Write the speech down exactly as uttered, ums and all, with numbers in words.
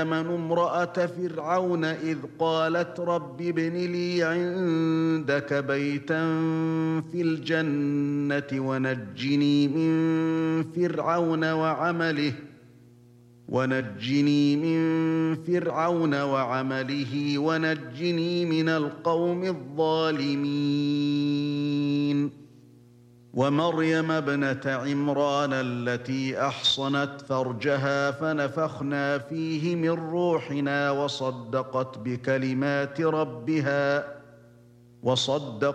آمنوا امرأة فرعون إذ قالت رب ابن لي عندك بيتا في الجنة ونجني من فرعون وعمله ونجني من فرعون وعمله ونجني من القوم الظالمين ومريم ابنة عمران التي أحصنت فرجها فنفخنا فيه من روحنا وصدقت بكلمات ربها وصدق